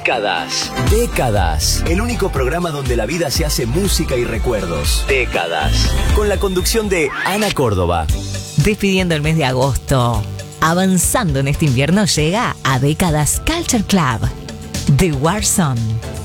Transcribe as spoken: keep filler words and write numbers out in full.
Décadas. Décadas. El único programa donde la vida se hace música y recuerdos. Décadas. Con la conducción de Ana Córdoba. Despidiendo el mes de agosto. Avanzando en este invierno llega a Décadas Culture Club. The Warzone.